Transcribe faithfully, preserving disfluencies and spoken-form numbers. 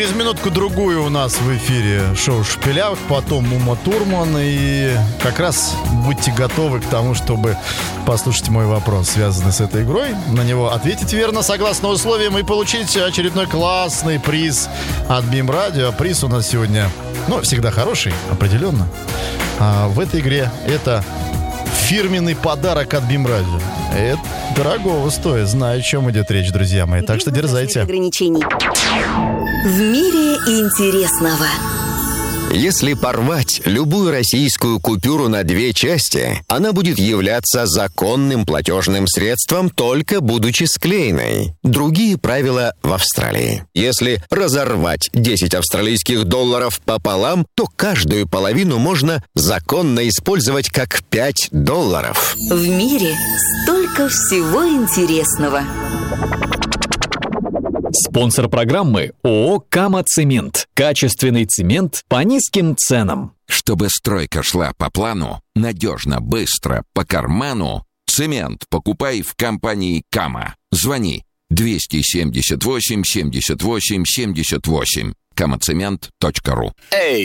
Через минутку-другую у нас в эфире шоу «Шепелявых», потом Ума Турман. И как раз будьте готовы к тому, чтобы послушать мой вопрос, связанный с этой игрой. На него ответить верно, согласно условиям, и получить очередной классный приз от БИМ-радио. Приз у нас сегодня, ну, всегда хороший, определенно. А в этой игре это фирменный подарок от БИМ-радио. Это дорогого стоит, знаю, о чем идет речь, друзья мои. Так что дерзайте. Ограничений. В мире интересного. Если порвать любую российскую купюру на две части, она будет являться законным платежным средством, только будучи склеенной. Другие правила в Австралии. Если разорвать десять австралийских долларов пополам, то каждую половину можно законно использовать как пять долларов. В мире столько всего интересного. Спонсор программы ООО «Кама Цемент». Качественный цемент по низким ценам. Чтобы стройка шла по плану, надежно, быстро, по карману, цемент покупай в компании «Кама». Звони двести семьдесят восемь семьдесят восемь семьдесят восемь. камацемент точка ру. Эй!